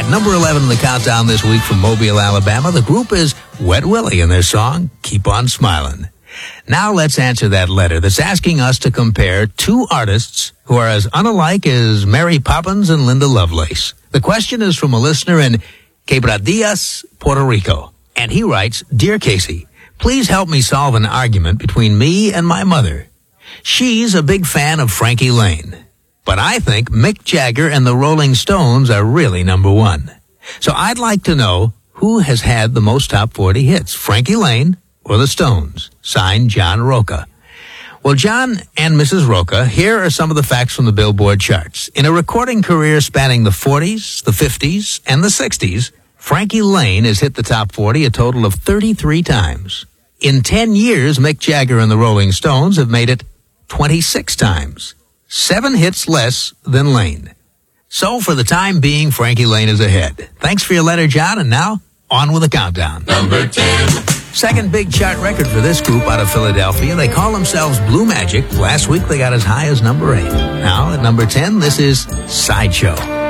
At number 11 in the countdown this week from Mobile, Alabama, the group is Wet Willie and their song, Keep On Smiling. Now let's answer that letter that's asking us to compare two artists who are as unalike as Mary Poppins and Linda Lovelace. The question is from a listener in Quebradillas, Puerto Rico. And he writes, Dear Casey, please help me solve an argument between me and my mother. She's a big fan of Frankie Lane, but I think Mick Jagger and the Rolling Stones are really number one. So I'd like to know who has had the most top 40 hits, Frankie Lane or the Stones? Signed, John Roca. Well, John and Mrs. Roca, here are some of the facts from the Billboard charts. In a recording career spanning the 40s, the 50s, and the 60s, Frankie Lane has hit the top 40 a total of 33 times. In 10 years, Mick Jagger and the Rolling Stones have made it 26 times. 7 hits less than Lane. So for the time being, Frankie Lane is ahead. Thanks for your letter, John, and now, on with the countdown. Number 10. Second big chart record for this group out of Philadelphia. They call themselves Blue Magic. Last week they got as high as number 8. Now at number 10, this is Sideshow.